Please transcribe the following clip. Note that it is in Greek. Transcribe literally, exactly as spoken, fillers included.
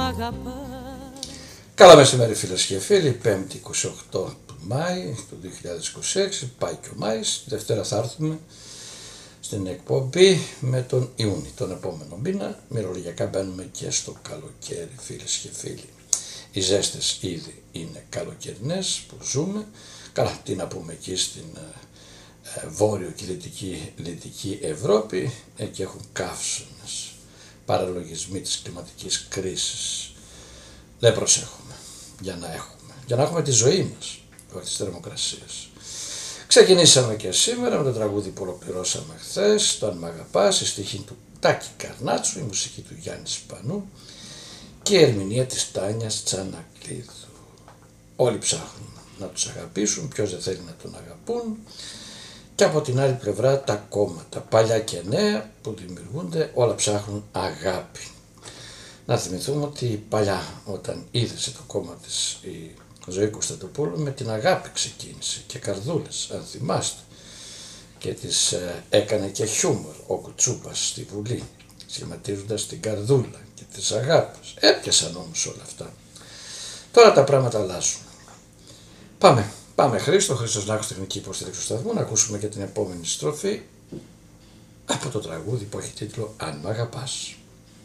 αγαπάς. Καλά μεσημέρι φίλες και φίλοι, πέμπτη είκοσι οκτώ του Μάη του δύο χιλιάδες είκοσι έξι, πάει και ο Μάης, Δευτέρα θα έρθουμε στην εκπομπή με τον Ιούνιο, τον επόμενο μήνα, μυρολογιακά μπαίνουμε και στο καλοκαίρι φίλες και φίλοι. Οι ζέστες ήδη είναι καλοκαιρινές που ζούμε, καλά τι να πούμε εκεί στην ε, βόρειο και δυτική, δυτική Ευρώπη, εκεί έχουν καύσονες παραλογισμοί της κλιματικής κρίσης. Δεν προσέχουμε για να έχουμε, για να έχουμε τη ζωή μας, όχι της θερμοκρασίας. Ξεκινήσαμε και σήμερα με το τραγούδι που ολοκληρώσαμε χθες, το «Αν Μ' Αγαπάς», η στίχη του Τάκη Καρνάτσου, η μουσική του Γιάννη Σπανού και η ερμηνεία της Τάνιας Τσανακλείδου. Όλοι ψάχνουν να τους αγαπήσουν, ποιος δεν θέλει να τον αγαπούν, και από την άλλη πλευρά τα κόμματα, παλιά και νέα που δημιουργούνται, όλα ψάχνουν αγάπη. Να θυμηθούμε ότι παλιά όταν ίδρυσε το κόμμα της η Ζωή Κωνσταντοπούλου με την αγάπη ξεκίνησε και καρδούλες, αν θυμάστε, και τις ε, έκανε και χιούμορ ο Κουτσούπας στη Βουλή, σχηματίζοντας την καρδούλα και τις αγάπες. Έπιασαν όμως όλα αυτά. Τώρα τα πράγματα αλλάζουν. Πάμε, πάμε Χρήστο, Χρήστος Νάκος, τεχνική υποστήριξη του σταθμού, να ακούσουμε και την επόμενη στροφή από το τραγούδι που έχει τίτλο «Αν Μ' Αγαπάς».